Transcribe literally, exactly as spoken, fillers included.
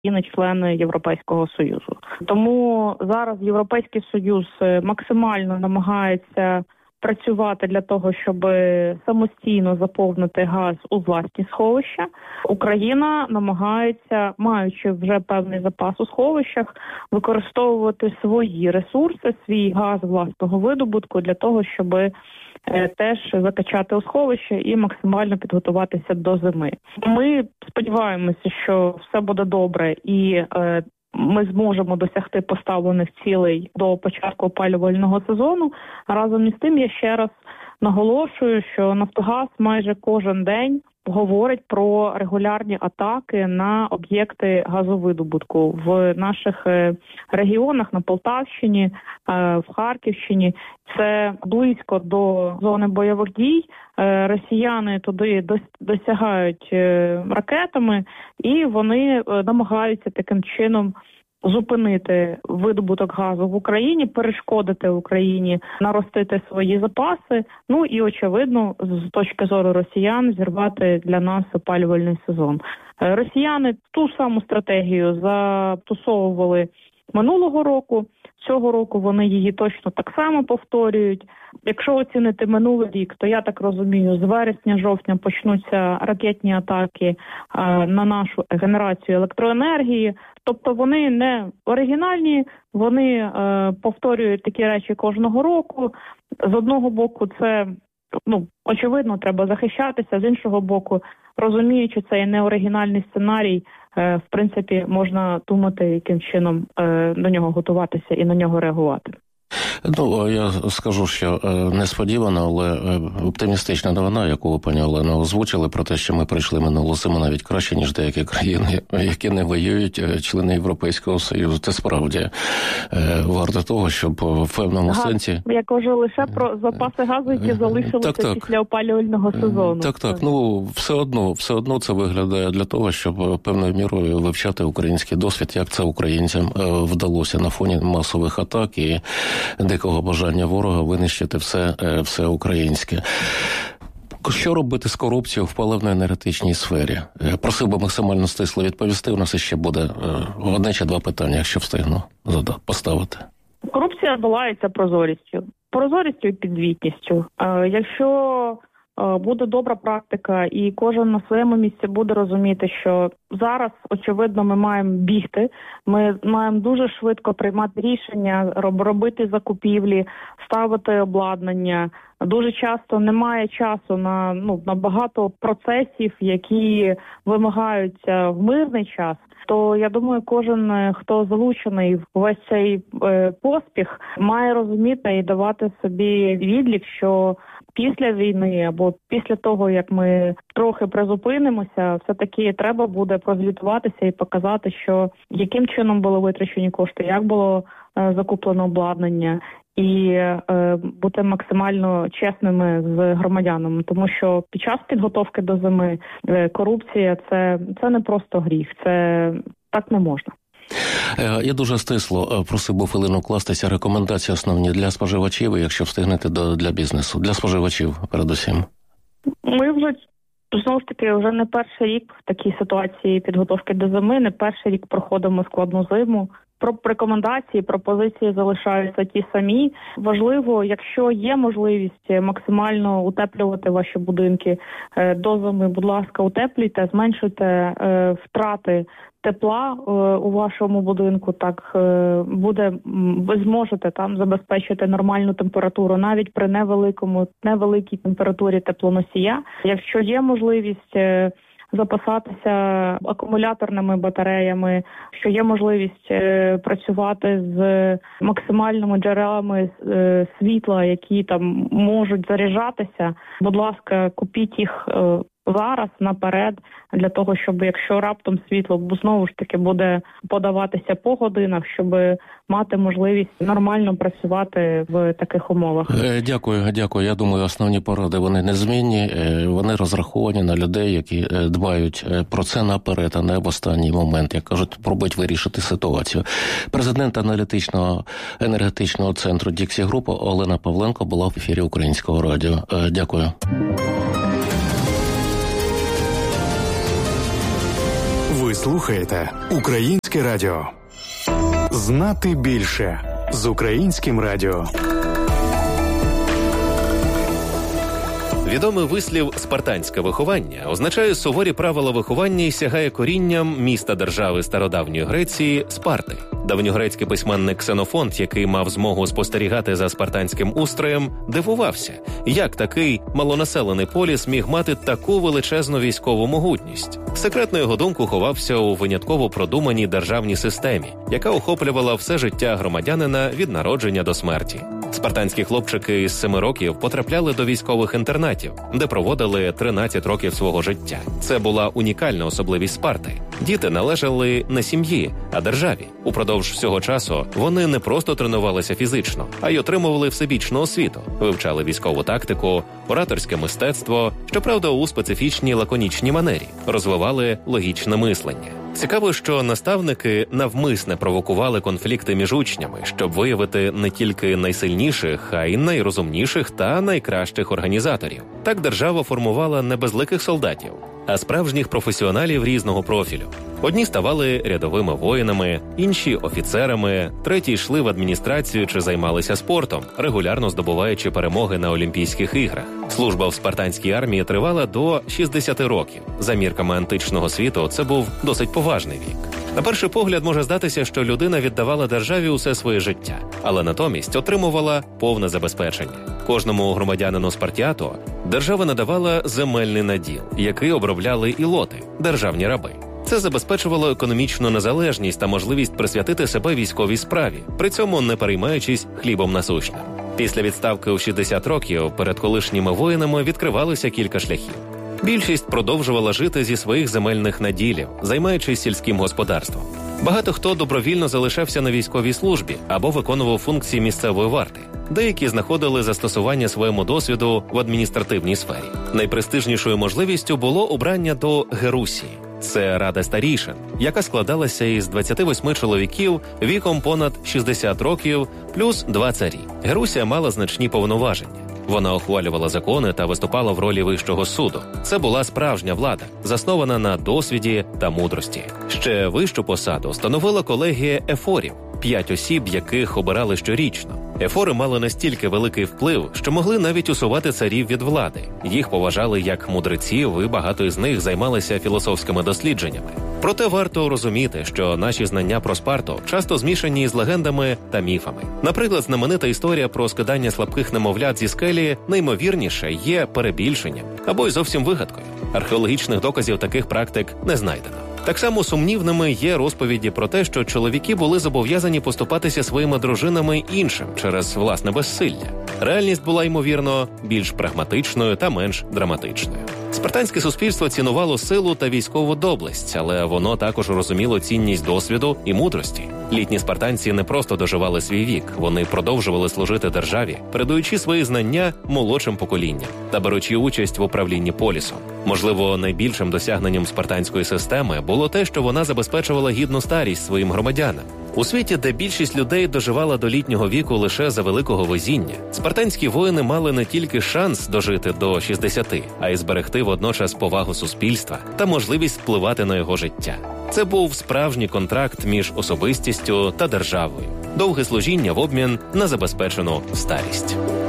країни-члени Європейського Союзу. Тому зараз Європейський Союз максимально намагається працювати для того, щоб самостійно заповнити газ у власні сховища. Україна намагається, маючи вже певний запас у сховищах, використовувати свої ресурси, свій газ власного видобутку для того, щоб теж закачати у сховище і максимально підготуватися до зими. Ми сподіваємося, що все буде добре і е, ми зможемо досягти поставлених цілей до початку опалювального сезону. Разом із тим я ще раз наголошую, що «Нафтогаз» майже кожен день говорить про регулярні атаки на об'єкти газовидобутку в наших регіонах, на Полтавщині, в Харківщині. Це близько до зони бойових дій. Росіяни туди досягають ракетами, і вони намагаються таким чином зупинити видобуток газу в Україні, перешкодити Україні наростити свої запаси, ну і, очевидно, з точки зору росіян, зірвати для нас опалювальний сезон. Росіяни ту саму стратегію застосовували минулого року, цього року вони її точно так само повторюють. Якщо оцінити минулий рік, то, я так розумію, з вересня-жовтня почнуться ракетні атаки а, на нашу генерацію електроенергії. Тобто вони не оригінальні, вони е, повторюють такі речі кожного року. З одного боку, це, ну, очевидно, треба захищатися, з іншого боку, розуміючи цей неоригінальний сценарій, е, в принципі, можна думати, яким чином е, до нього готуватися і на нього реагувати. Ну, я скажу, що несподівано, але оптимістична новина, яку ви, пані Олено, озвучили, про те, що ми пройшли минулу зиму навіть краще, ніж деякі країни, які не воюють, члени Європейського Союзу. Це справді варто того, щоб в певному Газ, сенсі... Я кажу лише про запаси газу, які залишилися так, так. після опалювального сезону. Так, так. Ну, все одно, все одно це виглядає для того, щоб певною мірою вивчати український досвід, як це українцям вдалося на фоні масових атак і дикого бажання ворога винищити все, все українське. Що робити з корупцією в паливно-енергетичній сфері? Просив би максимально стисло відповісти. У нас ще буде одне чи два питання, якщо встигну поставити. Корупція долається прозорістю. Прозорістю і підзвітністю. Якщо буде добра практика і кожен на своєму місці буде розуміти, що зараз, очевидно, ми маємо бігти, ми маємо дуже швидко приймати рішення, робити закупівлі, ставити обладнання. Дуже часто немає часу на, ну, на багато процесів, які вимагаються в мирний час. То, я думаю, кожен, хто залучений в весь цей е, поспіх, має розуміти і давати собі відлік, що після війни або після того, як ми трохи призупинимося, все-таки треба буде прозвітуватися і показати, що яким чином були витрачені кошти, як було е, закуплено обладнання, і е, бути максимально чесними з громадянами, тому що під час підготовки до зими е, корупція це, це не просто гріх, це так не можна. Я дуже стисло просив би хвилину вкластися рекомендації основні для споживачів, якщо встигнете до, для бізнесу, для споживачів передусім. Ми вже, знову ж таки, вже не перший рік в такій ситуації підготовки до зими, не перший рік проходимо складну зиму. Про рекомендації, пропозиції залишаються ті самі. Важливо, якщо є можливість максимально утеплювати ваші будинки до зими, будь ласка, утеплюйте, зменшуйте е, втрати тепла е, у вашому будинку, так е, буде, ви зможете там забезпечити нормальну температуру навіть при невеликому, невеликій температурі теплоносія. Якщо є можливість е, запасатися акумуляторними батареями, що є можливість е, працювати з максимальними джерелами е, світла, які там можуть заряджатися. Будь ласка, купіть їх е, зараз, наперед, для того, щоб якщо раптом світло знову ж таки буде подаватися по годинах, щоб мати можливість нормально працювати в таких умовах. Дякую, дякую. Я думаю, основні поради, вони незмінні, вони розраховані на людей, які дбають про це наперед, а не в останній момент, як кажуть, пробують вирішити ситуацію. Президент аналітичного енергетичного центру Dixie Group Олена Павленко була в ефірі Українського радіо. Дякую. Ви слухаєте Українське радіо. Знати більше з Українським радіо. Відомий вислів «спартанське виховання» означає суворі правила виховання і сягає корінням міста-держави стародавньої Греції – Спарти. Давньогрецький письменник Ксенофонт, який мав змогу спостерігати за спартанським устроєм, дивувався, як такий малонаселений поліс міг мати таку величезну військову могутність. Секрет, на його думку, ховався у винятково продуманій державній системі, яка охоплювала все життя громадянина від народження до смерті. Спартанські хлопчики із семи років потрапляли до військових інтернатів, де проводили тринадцять років свого життя. Це була унікальна особливість Спарти. Діти належали не сім'ї, а державі. Упродовж всього часу вони не просто тренувалися фізично, а й отримували всебічну освіту, вивчали військову тактику, ораторське мистецтво, щоправда у специфічній лаконічній манері, розвивали логічне мислення. Цікаво, що наставники навмисне провокували конфлікти між учнями, щоб виявити не тільки найсильніших, а й найрозумніших та найкращих організаторів. Так держава формувала не безликих солдатів, а справжніх професіоналів різного профілю. Одні ставали рядовими воїнами, інші – офіцерами, треті йшли в адміністрацію чи займалися спортом, регулярно здобуваючи перемоги на Олімпійських іграх. Служба в спартанській армії тривала до шістдесят років. За мірками античного світу це був досить поважний вік. На перший погляд може здатися, що людина віддавала державі усе своє життя, але натомість отримувала повне забезпечення. Кожному громадянину Спартіату держава надавала земельний наділ, який обробляли ілоти – державні раби. Це забезпечувало економічну незалежність та можливість присвятити себе військовій справі, при цьому не переймаючись хлібом насущним. Після відставки у шістдесят років перед колишніми воїнами відкривалося кілька шляхів. Більшість продовжувала жити зі своїх земельних наділів, займаючись сільським господарством. Багато хто добровільно залишався на військовій службі або виконував функції місцевої варти. Деякі знаходили застосування своєму досвіду в адміністративній сфері. Найпрестижнішою можливістю було обрання до Герусії. Це рада старішин, яка складалася із двадцяти восьми чоловіків віком понад шістдесят років плюс два царі. Герусія мала значні повноваження. Вона ухвалювала закони та виступала в ролі вищого суду. Це була справжня влада, заснована на досвіді та мудрості. Ще вищу посаду становила колегія ефорів, п'ять осіб, яких обирали щорічно. Ефори мали настільки великий вплив, що могли навіть усувати царів від влади. Їх поважали як мудреців, і багато із них займалися філософськими дослідженнями. Проте варто розуміти, що наші знання про Спарту часто змішані з легендами та міфами. Наприклад, знаменита історія про скидання слабких немовлят зі скелі найімовірніше є перебільшенням або й зовсім вигадкою. Археологічних доказів таких практик не знайдено. Так само сумнівними є розповіді про те, що чоловіки були зобов'язані поступатися своїми дружинами іншим через власне безсилля. Реальність була, ймовірно, більш прагматичною та менш драматичною. Спартанське суспільство цінувало силу та військову доблесть, але воно також розуміло цінність досвіду і мудрості. Літні спартанці не просто доживали свій вік, вони продовжували служити державі, передаючи свої знання молодшим поколінням та беручи участь в управлінні полісом. Можливо, найбільшим досягненням спартанської системи було те, що вона забезпечувала гідну старість своїм громадянам. У світі, де більшість людей доживала до літнього віку лише за великого везіння, спартанські воїни мали не тільки шанс дожити до шістдесяти, а й зберегти водночас повагу суспільства та можливість впливати на його життя. Це був справжній контракт між особистістю та державою. Довге служіння в обмін на забезпечену старість.